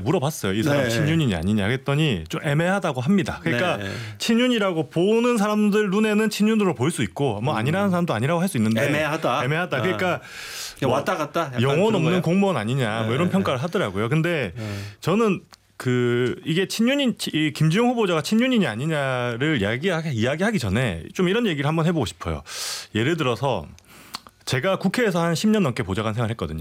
물어봤어요. 이 사람 네. 친윤이냐 아니냐 했더니 좀 애매하다고 합니다. 그러니까 네. 친윤이라고 보는 사람들 눈에는 친윤으로 보일 수 있고 뭐 아니라는 사람도 아니라고 할 수 있는데 애매하다. 그러니까 뭐 왔다 갔다. 영혼 그런 없는 거예요? 공무원 아니냐 뭐 이런 평가를 하더라고요. 근데 저는 이게 친윤인 이 김주영 후보자가 친윤이냐 아니냐를 이야기하기 전에 좀 이런 얘기를 한번 해보고 싶어요. 예를 들어서 제가 국회에서 한 10년 넘게 보좌관 생활했거든요.